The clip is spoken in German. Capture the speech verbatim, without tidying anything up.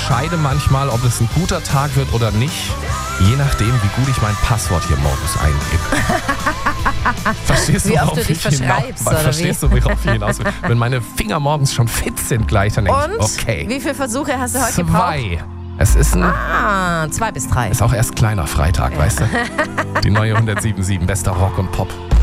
entscheide manchmal, ob es ein guter Tag wird oder nicht, je nachdem, wie gut ich mein Passwort hier morgens eingebe. Verstehst du, Wie oft worauf du dich ich hinaus- verschreibst, oder Verstehst wie? du, worauf ich hinaus will? Wenn meine Finger morgens schon fit sind gleich, dann denke Und? ich, okay, Wie viele Versuche hast du heute gebraucht? zwei. Es ist ein, Ah, zwei bis drei. ist auch erst kleiner Freitag, weißt du? Die neue hundertsieben Komma sieben, bester Rock und Pop.